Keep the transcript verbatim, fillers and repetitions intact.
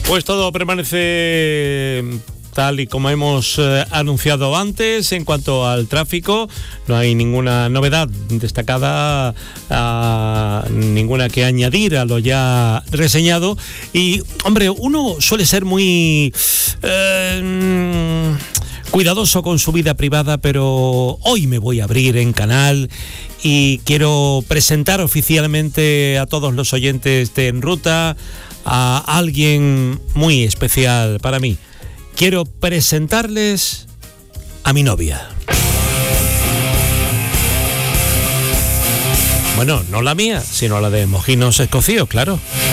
Pues todo permanece tal y como hemos eh, anunciado antes. En cuanto al tráfico, no hay ninguna novedad destacada, uh, ninguna que añadir a lo ya reseñado. Y, hombre, uno suele ser muy eh, cuidadoso con su vida privada, pero hoy me voy a abrir en canal y quiero presentar oficialmente a todos los oyentes de En Ruta a alguien muy especial para mí. Quiero presentarles a mi novia. Bueno, no la mía, sino la de Mojinos Escocíos, claro.